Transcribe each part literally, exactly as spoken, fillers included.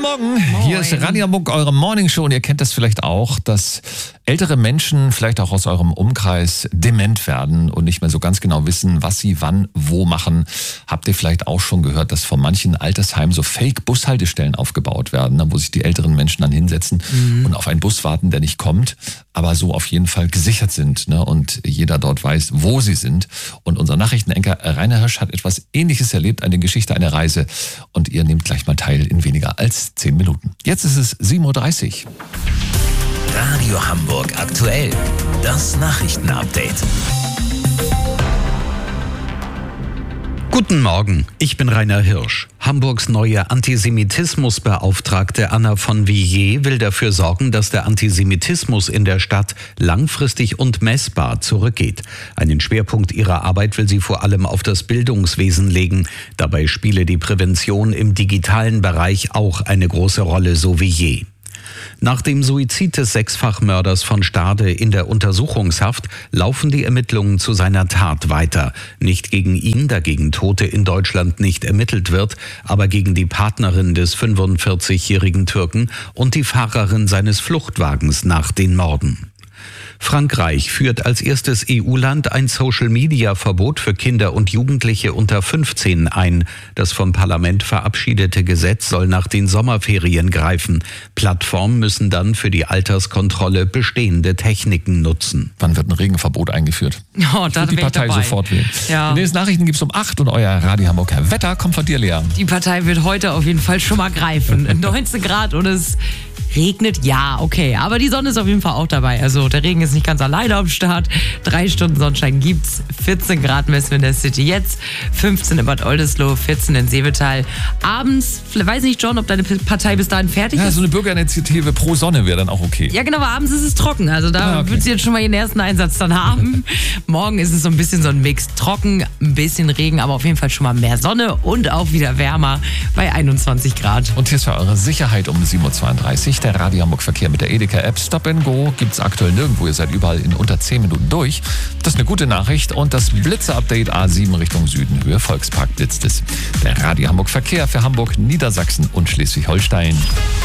Morgen, hier ist Radio Hamburg, eure Morning Show und ihr kennt das vielleicht auch, dass ältere Menschen vielleicht auch aus eurem Umkreis dement werden und nicht mehr so ganz genau wissen, was sie wann wo machen. Habt ihr vielleicht auch schon gehört, dass von manchen Altersheimen so Fake-Bushaltestellen aufgebaut werden, wo sich die älteren Menschen dann hinsetzen mhm. und auf einen Bus warten, der nicht kommt, aber so auf jeden Fall gesichert sind, ne? Und jeder dort weiß, wo sie sind. Und unser Nachrichtenanker Rainer Hirsch hat etwas Ähnliches erlebt, eine Geschichte einer Reise. Und ihr nehmt gleich mal teil in weniger als zehn Minuten. Jetzt ist es sieben Uhr dreißig. Radio Hamburg aktuell. Das Nachrichtenupdate. Guten Morgen, ich bin Rainer Hirsch. Hamburgs neue Antisemitismusbeauftragte Anna von Villiers will dafür sorgen, dass der Antisemitismus in der Stadt langfristig und messbar zurückgeht. Einen Schwerpunkt ihrer Arbeit will sie vor allem auf das Bildungswesen legen. Dabei spiele die Prävention im digitalen Bereich auch eine große Rolle, so Villiers. Nach dem Suizid des Sechsfachmörders von Stade in der Untersuchungshaft laufen die Ermittlungen zu seiner Tat weiter. Nicht gegen ihn, da gegen Tote in Deutschland nicht ermittelt wird, aber gegen die Partnerin des fünfundvierzigjährigen Türken und die Fahrerin seines Fluchtwagens nach den Morden. Frankreich führt als erstes E U-Land ein Social-Media-Verbot für Kinder und Jugendliche unter fünfzehn ein. Das vom Parlament verabschiedete Gesetz soll nach den Sommerferien greifen. Plattformen müssen dann für die Alterskontrolle bestehende Techniken nutzen. Wann wird ein Regenverbot eingeführt? Oh, da ich die Partei dabei. sofort wählen. Ja. Die nächsten Nachrichten gibt es um acht und euer Radio Hamburger Wetter kommt von dir, Lea. Die Partei wird heute auf jeden Fall schon mal greifen. neunzehn Grad und es regnet, ja, okay. Aber die Sonne ist auf jeden Fall auch dabei. Also der Regen ist nicht ganz alleine am Start. Drei Stunden Sonnenschein gibt's. vierzehn Grad messen wir in der City jetzt. fünfzehn in Bad Oldesloe, vierzehn in Seevetal. Abends, weiß nicht, John, ob deine Partei bis dahin fertig Ja, ist. so eine Bürgerinitiative pro Sonne wäre dann auch okay. Ja, genau, aber abends ist es trocken. Also da Ah, okay. wird sie jetzt schon mal ihren ersten Einsatz dann haben. Morgen ist es so ein bisschen so ein Mix. Trocken, ein bisschen Regen, aber auf jeden Fall schon mal mehr Sonne und auch wieder wärmer bei einundzwanzig Grad. Und hier ist für eure Sicherheit um sieben Uhr zweiunddreißig der Radio Hamburg Verkehr mit der Edeka-App. Stop and Go gibt's aktuell nirgendwo. Ihr seid überall in unter zehn Minuten durch. Das ist eine gute Nachricht. Und das Blitze-Update A sieben Richtung Süden, Höhe Volkspark blitzt es. Der Radio Hamburg Verkehr für Hamburg, Niedersachsen und Schleswig-Holstein.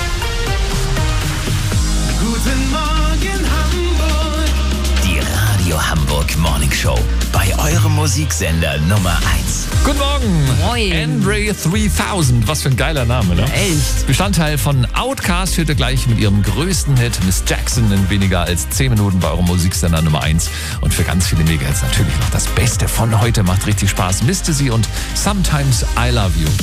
Guten Morgen Hamburg. Die Radio Hamburg Morning Show. Bei eurem Musiksender Nummer eins. Guten Morgen. Moin. Andre dreitausend. Was für ein geiler Name, ne? Echt? Bestandteil von Outkast hört ihr gleich mit ihrem größten Hit Miss Jackson in weniger als zehn Minuten bei eurem Musiksender Nummer eins. Und für ganz viele Megahits natürlich noch das Beste von heute. Macht richtig Spaß. Misste sie und Sometimes I Love You.